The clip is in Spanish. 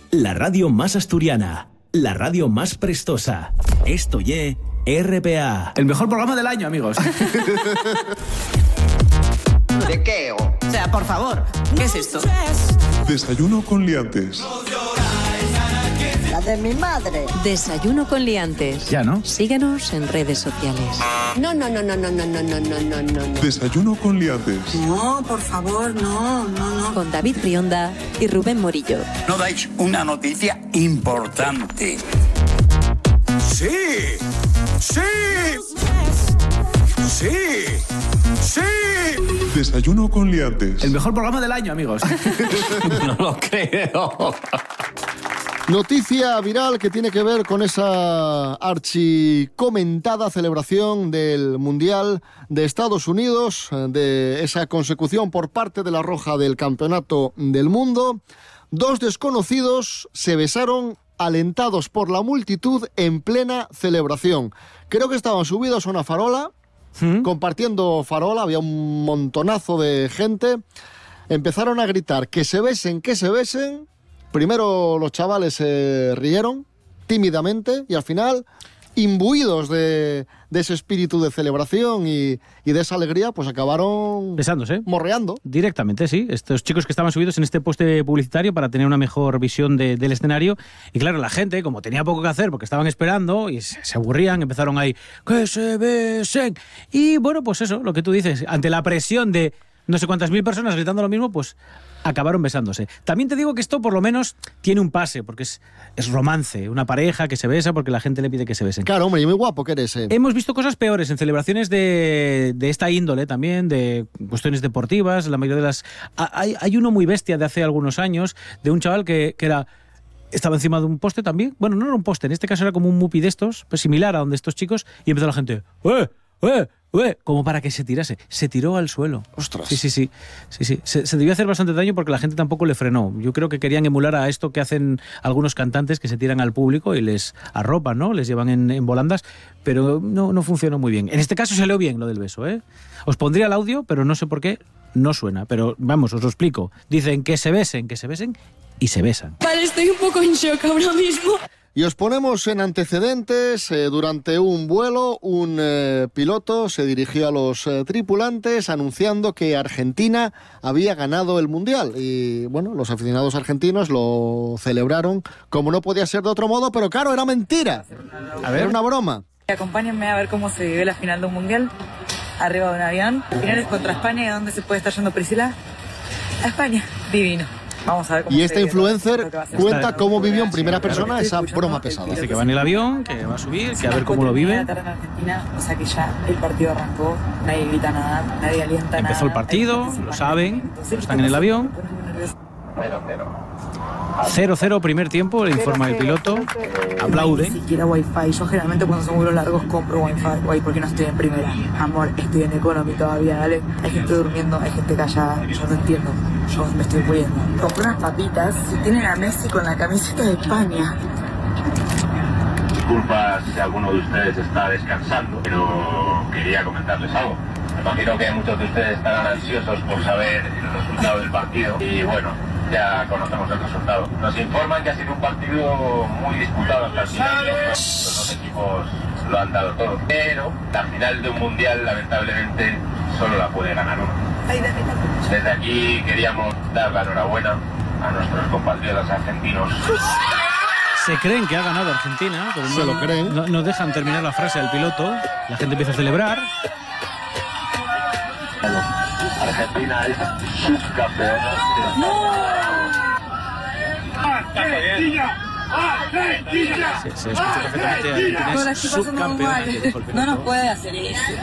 la radio más asturiana, la radio más prestosa. Esto ye RPA. El mejor programa del año, amigos. ¿De qué? O sea, por favor, ¿qué es esto? Desayuno con liantes. La de mi madre. Desayuno con liantes. Ya, ¿no? Síguenos en redes sociales. No. Desayuno con liantes. No, por favor, no. Con David Rionda y Rubén Morillo. No dais una noticia importante. ¡Sí! ¡Sí! ¡Sí! ¡Sí! Desayuno con liantes. El mejor programa del año, amigos. No lo creo. Noticia viral que tiene que ver con esa archicomentada celebración del Mundial de Estados Unidos, de esa consecución por parte de la Roja del Campeonato del Mundo. Dos desconocidos se besaron alentados por la multitud en plena celebración. Creo que estaban subidos a una farola, compartiendo farola, había un montonazo de gente. Empezaron a gritar que se besen. Primero los chavales se rieron tímidamente y al final, imbuidos de ese espíritu de celebración y de esa alegría, pues acabaron besándose, morreando. Directamente, sí. Estos chicos que estaban subidos en este poste publicitario para tener una mejor visión del escenario. Y claro, la gente, como tenía poco que hacer porque estaban esperando y se aburrían, empezaron ahí, ¡que se besen! Y bueno, pues eso, lo que tú dices, ante la presión de no sé cuántas mil personas gritando lo mismo, pues acabaron besándose. También te digo que esto por lo menos tiene un pase, porque es romance, una pareja que se besa porque la gente le pide que se besen. Claro, hombre, y muy guapo que eres. Hemos visto cosas peores en celebraciones de esta índole también, de cuestiones deportivas, la mayoría de las... Hay uno muy bestia de hace algunos años, de un chaval que estaba encima de un poste también. Bueno, no era un poste, en este caso era como un mupi de estos, pues similar a donde estos chicos, y empezó la gente, como para que se tirase. Se tiró al suelo. ¡Ostras! Sí. Se debió hacer bastante daño porque la gente tampoco le frenó. Yo creo que querían emular a esto que hacen algunos cantantes que se tiran al público y les arropan, ¿no? Les llevan en volandas, pero no funcionó muy bien. En este caso salió bien lo del beso, ¿eh? Os pondría el audio, pero no sé por qué no suena. Pero vamos, os lo explico. Dicen que se besen y se besan. Vale, estoy un poco en shock ahora mismo. Y os ponemos en antecedentes. Durante un vuelo, un piloto se dirigió a los tripulantes anunciando que Argentina había ganado el Mundial. Y bueno, los aficionados argentinos lo celebraron como no podía ser de otro modo, pero claro, era mentira. A ver, era una broma. Acompáñenme a ver cómo se vive la final de un Mundial arriba de un avión. Finales contra España. ¿Y a dónde se puede estar yendo Priscila? A España. Divino. Vamos a ver cómo y esta influencer cuenta cómo vivió en primera persona esa broma pesada. Dice que va en el avión, que va a subir, que a ver cómo lo vive. Argentina, o sea que ya el partido arrancó, nadie grita nada, nadie alienta nada. Empezó el partido, lo saben, están en el avión. 0-0 primer tiempo, le informa el piloto, aplaude. Ni siquiera wifi, yo generalmente cuando son vuelos largos compro wifi porque no estoy en primera. Amor, estoy en economy todavía, dale. Hay gente durmiendo, hay gente callada, yo no entiendo, yo me estoy muriendo. Compré unas papitas y tienen a Messi con la camiseta de España. Disculpas si alguno de ustedes está descansando, pero quería comentarles algo. Me imagino que muchos de ustedes estarán ansiosos por saber el resultado del partido y bueno, ya conocemos el resultado. Nos informan que ha sido un partido muy disputado hasta el final. Los dos equipos lo han dado todo. Pero la final de un mundial, lamentablemente, solo la puede ganar uno. Desde aquí queríamos dar la enhorabuena a nuestros compatriotas argentinos. Se creen que ha ganado Argentina, pero se lo creen. No dejan terminar la frase del piloto. La gente empieza a celebrar. Argentina es subcampeona. Se escucha perfectamente. Argentina es subcampeona. No nos puede hacer eso.